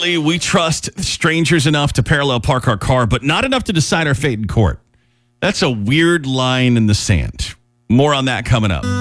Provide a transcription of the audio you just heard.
Apparently, we trust strangers enough to parallel park our car, but not enough to decide our fate in court. That's a weird line in the sand. More on that coming up.